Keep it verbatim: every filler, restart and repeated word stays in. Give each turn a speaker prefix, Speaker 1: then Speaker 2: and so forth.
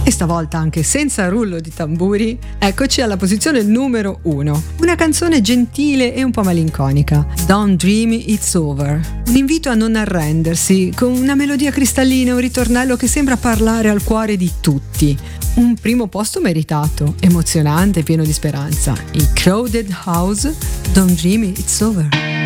Speaker 1: E stavolta anche senza rullo di tamburi, eccoci alla posizione numero uno. Una canzone gentile e un po' malinconica, Don't Dream It's Over. Un invito a non arrendersi, con una melodia cristallina e un ritornello che sembra parlare al cuore di tutti. Un primo posto meritato, emozionante e pieno di speranza. I Crowded House, Don't Dream It's Over.